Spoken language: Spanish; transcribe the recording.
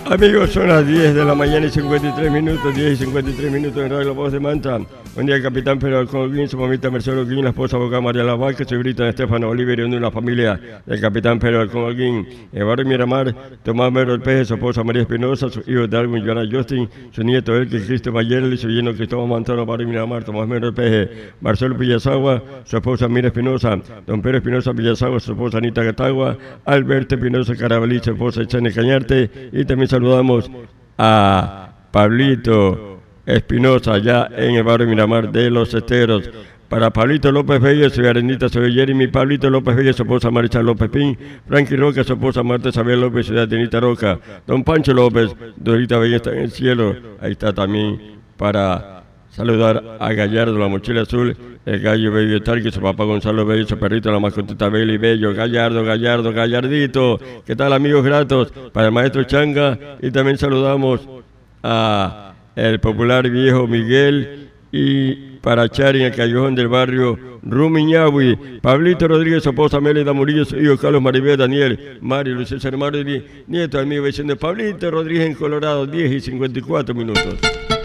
Amigos, son las 10 de la mañana y 53 minutos, 10 y 53 minutos en Radio La Voz de Manta. Buen día, el capitán Pedro Alcolguín, su mamita Marcelo Alcolguín, la esposa abogada María Laval, que se grita Estefano Oliver y una de la familia del capitán Pedro Alcolguín. El barrio Miramar, Tomás Mero El Peje, su esposa María Espinosa, su hijo Darwin Joana Justin, su nieto Elke Cristo Mayerli, su yerno Cristóbal Mantano, barrio Miramar, Tomás Mero El Peje, Marcelo Villasagua, su esposa Mira Espinosa, don Pedro Espinosa Villasagua, su esposa Anita Gatagua, Alberto Espinosa Carabalí, su esposa Echene Cañarte, y también saludamos a Pablito Espinosa allá en el barrio Miramar de Los Esteros. Para Pablito López Bello, su Arenita, soy Jeremy, Pablito López Bello, su esposa Maricha López Pin, Frankie Roca, su esposa Marta Isabel López, ciudad de Anita Roca, don Pancho López, Dorita Bella está en el cielo, ahí está también para saludar a Gallardo, la mochila azul, el gallo Bello Tarque, su papá Gonzalo Bello, su perrito, la mascotita Belli Bello, Gallardo, Gallardito. ¿Qué tal, amigos gratos? Para el maestro Changa, y también saludamos a el popular viejo Miguel, y para Chari en el callejón del barrio Rumiñahui, Pablito Rodríguez, su esposa Mélida Murillo, su hijo Carlos Maribel Daniel, Mario Luis César Mario, nieto del mío vecino Pablito Rodríguez en Colorado, 10 y 54 minutos.